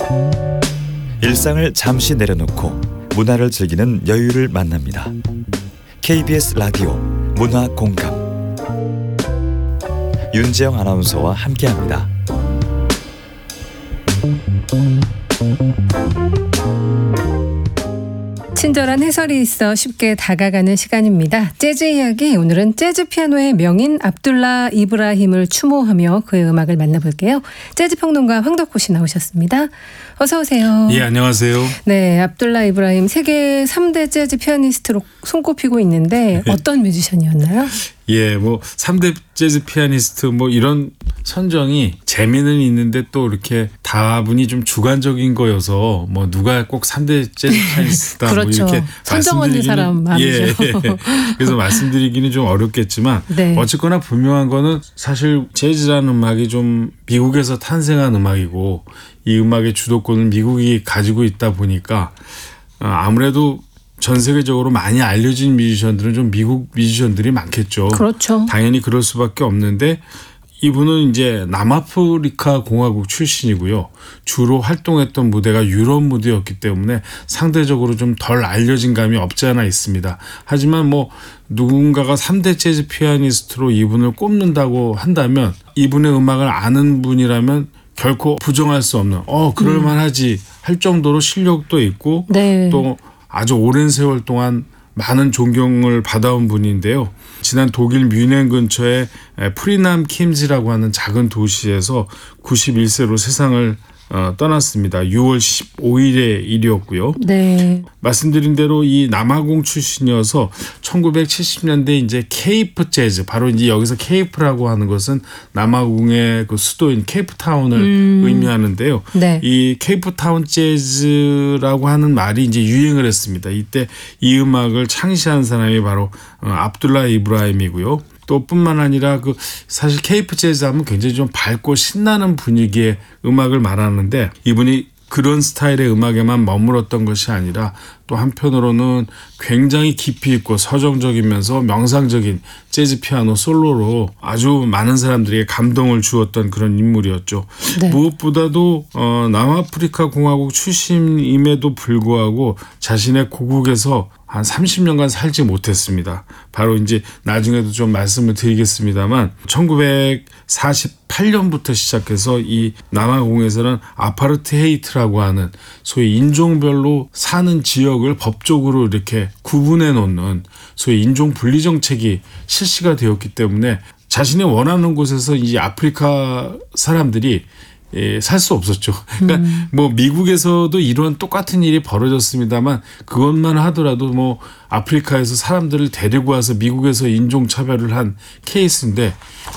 일상을 잠시 내려놓고 문화를 즐기는 여유를 만납니다. KBS 라디오 문화공감 윤지영 아나운서와 함께합니다. 친절한 해설이 있어 쉽게 다가가는 시간입니다. 재즈 이야기, 오늘은 재즈 피아노의 명인 압둘라 이브라힘을 추모하며 그의 음악을 만나볼게요. 재즈 평론가 황덕호 씨 나오셨습니다. 어서 오세요. 예, 안녕하세요. 네, 압둘라 이브라힘 세계 3대 재즈 피아니스트로 손꼽히고 있는데 어떤 뮤지션이었나요? 예, 3대 재즈 피아니스트 이런 선정이 재미는 있는데 또 이렇게 다분히 좀 주관적인 거여서 누가 꼭 3대 재즈 피아니스트다 그렇죠. 이렇게 선정하는 사람 많죠. 예. 그래서 말씀드리기는 좀 어렵겠지만 네. 어쨌거나 분명한 거는 사실 재즈라는 음악이 좀 미국에서 탄생한 음악이고 이 음악의 주도권을 미국이 가지고 있다 보니까 아무래도 전 세계적으로 많이 알려진 뮤지션들은 좀 미국 뮤지션들이 많겠죠. 그렇죠. 당연히 그럴 수밖에 없는데 이분은 이제 남아프리카 공화국 출신이고요. 주로 활동했던 무대가 유럽 무대였기 때문에 상대적으로 좀 덜 알려진 감이 없지 않아 있습니다. 하지만 누군가가 3대 재즈 피아니스트로 이분을 꼽는다고 한다면 이분의 음악을 아는 분이라면 결코 부정할 수 없는 그럴만하지 할 정도로 실력도 있고 네. 또 아주 오랜 세월 동안 많은 존경을 받아온 분인데요. 지난 독일 뮌헨 근처의 프리남 킴즈라고 하는 작은 도시에서 91세로 세상을 떠났습니다. 6월 15일의 일이었고요. 네. 말씀드린 대로 이 남아공 출신이어서 1970년대 이제 케이프 재즈, 바로 이제 여기서 케이프라고 하는 것은 남아공의 그 수도인 케이프타운을 의미하는데요. 네. 이 케이프타운 재즈라고 하는 말이 이제 유행을 했습니다. 이때 이 음악을 창시한 사람이 바로 압둘라 이브라힘이고요. 또 뿐만 아니라 사실 케이프 재즈 하면 굉장히 좀 밝고 신나는 분위기의 음악을 말하는데 이분이 그런 스타일의 음악에만 머물렀던 것이 아니라 또 한편으로는 굉장히 깊이 있고 서정적이면서 명상적인 재즈 피아노 솔로로 아주 많은 사람들에게 감동을 주었던 그런 인물이었죠. 네. 무엇보다도 남아프리카 공화국 출신임에도 불구하고 자신의 고국에서 한 30년간 살지 못했습니다. 바로 이제 나중에도 좀 말씀을 드리겠습니다만 1948년부터 시작해서 이 남아공에서는 아파르트헤이트라고 하는 소위 인종별로 사는 지역을 법적으로 이렇게 구분해 놓는 소위 인종 분리 정책이 실시가 되었기 때문에 자신이 원하는 곳에서 이 아프리카 사람들이 살 수 없었죠. 그러니까 미국에서도 이런 똑같은 일이 벌어졌습니다만 그것만 하더라도 아프리카에서 사람들을 데리고 와서 미국에서 인종차별을 한 케이스인데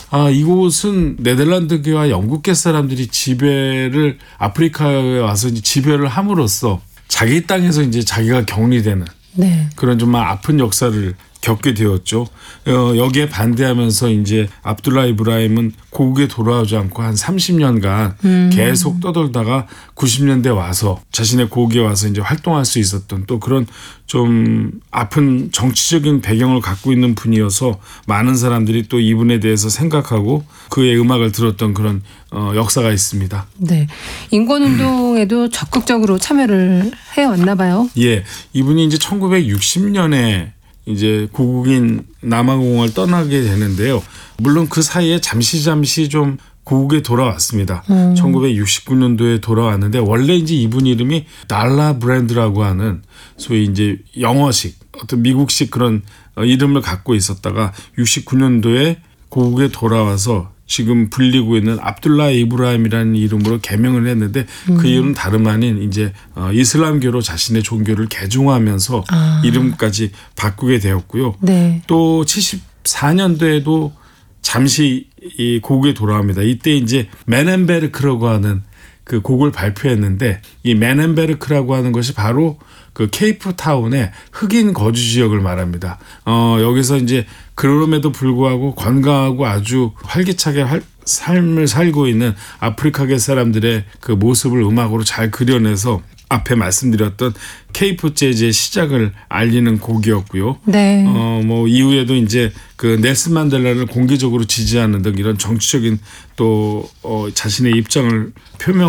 이곳은 네덜란드계와 영국계 사람들이 지배를 아프리카에 와서 이제 지배를 함으로써 자기 땅에서 이제 자기가 격리되는 네. 그런 좀 아픈 역사를 겪게 되었죠. 여기에 반대하면서 이제 압둘라 이브라힘은 고국에 돌아오지 않고 한 30년간 계속 떠돌다가 90년대 와서 자신의 고국에 와서 이제 활동할 수 있었던 또 그런 좀 아픈 정치적인 배경을 갖고 있는 분이어서 많은 사람들이 또 이분에 대해서 생각하고 그의 음악을 들었던 그런 역사가 있습니다. 네. 인권운동에도 적극적으로 참여를 해왔나 봐요. 예. 이분이 이제 1960년에 이제 고국인 남아공을 떠나게 되는데요. 물론 그 사이에 잠시 좀 고국에 돌아왔습니다. 1969년도에 돌아왔는데 원래 이제 이분 이름이 달라 브랜드라고 하는 소위 이제 영어식 어떤 미국식 그런 이름을 갖고 있었다가 69년도에 고국에 돌아와서 지금 불리고 있는 압둘라 이브라힘이라는 이름으로 개명을 했는데 그 이름은 다름 아닌 이제 이슬람교로 자신의 종교를 개종하면서 이름까지 바꾸게 되었고요. 네. 또 74년도에도 잠시 이 고국에 돌아옵니다. 이때 이제 맨앤베르크라고 하는 그 곡을 발표했는데 이 맨앤베르크라고 하는 것이 바로 그 케이프타운의 흑인 거주 지역을 말합니다. 여기서 이제 그럼에도 불구하고 건강하고 아주 활기차게 삶을 살고 있는 아프리카계 사람들의 그 모습을 음악으로 잘 그려내서 앞에 말씀드렸던 케이프 재즈의 시작을 알리는 곡이었고요. 네. 이후에도 이제 그 넬슨 만델라를 공개적으로 지지하는 등 이런 정치적인 또 자신의 입장을 표명